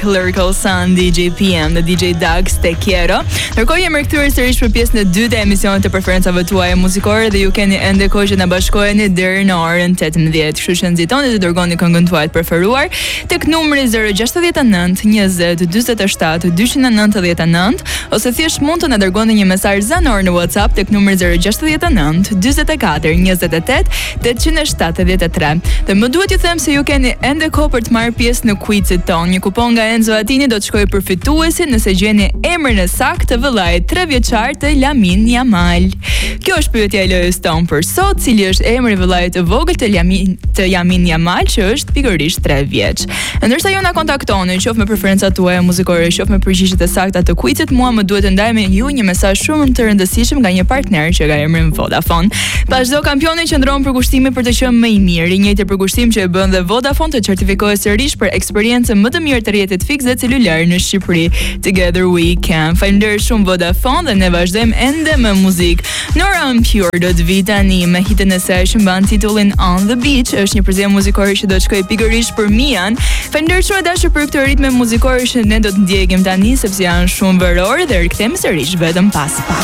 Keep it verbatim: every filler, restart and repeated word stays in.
Music, Lyrical Sun, D J P M dhe D J Dax Te Quiero. Ndërkohë jemi rikthyer sërish për pjesën e dytë e emisionit të preferencave tuaja muzikore dhe ju keni ende kohë që na bashkoheni deri në orën tetëmbëdhjetë. Kështu që nxitoni të dërgoni këngën tuaj të preferuar tek numri zero gjasht nënt njëzet dyzet e shtatë dyqin e nëntëdhjetë e nëntë ose thjesht mund të na dërgoni një mesazh zanor në WhatsApp tek numri zero gjasht nënt dyzet e katër njëzet e tetë tetëqind e shtatëdhjetë e tre. Dhe më duhet ju them se ju keni ende kohë për të marrë pjesë në quizit ton. Një kupon nga Enzo Attini do të shkojë për fituesin nëse gjeni emrin e saktë të vëllait tre vjeçar të Lamin Yamal. Kjo është pyetja e lojës ton për sot, cili është emri i vëllait të vogël të Lamin të Lamin Yamal, që është pikërisht tre vjeç. Ndërsa ju na kontaktoni, qoftë me preferencat tuaja muzikore, qoftë me përgjigjet e sakta të quizit, mua më duhet të ndaj me ju një mesazh shumë të rëndësishëm nga një partner që ka emrin Vodafone. Pas çdo kampioni qëndron për kushtime për të qenë më i mirë, i njëjtë përkushtim që e bën dhe Vodafone të certifikohet sërish për eksperiencën më të mirë të rrjetit fikse celular në Shqipëri. Together we can. Faleminderit shumë Vodafone dhe ne vazhdojmë ende me muzikë. Nora En Pure do të vi tani me hitën e saj që mban titullin On the Beach. Është një përzierje muzikore që do të shkojë pikërisht për Mian. Faleminderit shumë dashur për këtë ritëm muzikor që ne do të ndjekim tani sepse janë shumë veror dhe rikthehemi sërish vetëm pas pak.